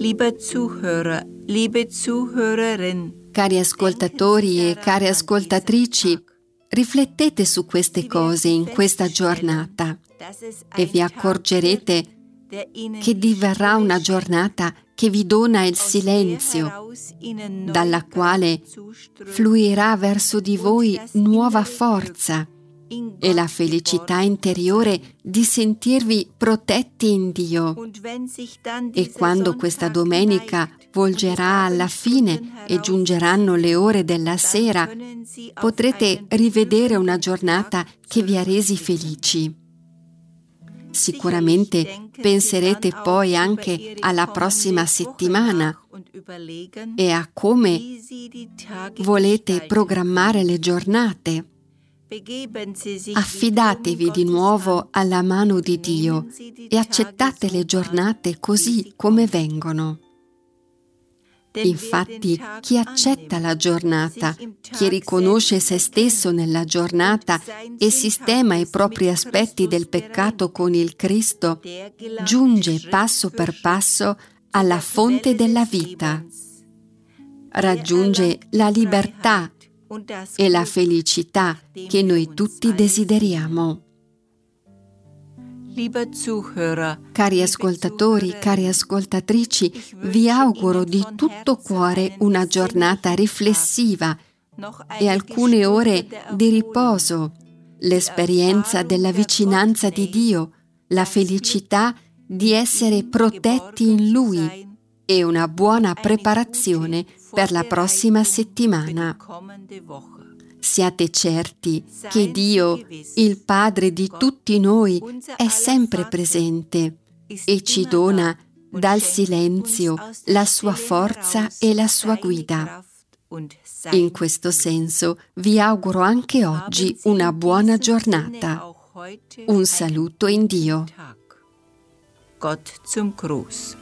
Lieber Zuhörer, liebe Zuhörerin. Cari ascoltatori e care ascoltatrici, riflettete su queste cose in questa giornata e vi accorgerete che diverrà una giornata che vi dona il silenzio, dalla quale fluirà verso di voi nuova forza e la felicità interiore di sentirvi protetti in Dio. E quando questa domenica volgerà alla fine e giungeranno le ore della sera, potrete rivedere una giornata che vi ha resi felici. Sicuramente penserete poi anche alla prossima settimana e a come volete programmare le giornate. Affidatevi di nuovo alla mano di Dio e accettate le giornate così come vengono. Infatti, chi accetta la giornata, chi riconosce se stesso nella giornata e sistema i propri aspetti del peccato con il Cristo, giunge passo per passo alla fonte della vita. Raggiunge la libertà e la felicità che noi tutti desideriamo. Cari ascoltatori, cari ascoltatrici, vi auguro di tutto cuore una giornata riflessiva e alcune ore di riposo, l'esperienza della vicinanza di Dio, la felicità di essere protetti in Lui e una buona preparazione per la prossima settimana. Siate certi che Dio, il Padre di tutti noi, è sempre presente e ci dona dal silenzio la sua forza e la sua guida. In questo senso vi auguro anche oggi una buona giornata. Un saluto in Dio. Gott zum Gruß.